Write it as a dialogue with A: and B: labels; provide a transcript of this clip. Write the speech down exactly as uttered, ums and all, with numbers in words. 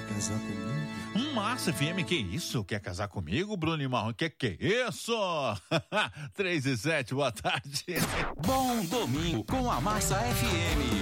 A: casar comigo?
B: Massa F M, que isso? Quer casar comigo, Bruno e Marrom? Que que isso? Três e sete, boa tarde.
C: Bom domingo com a Massa F M.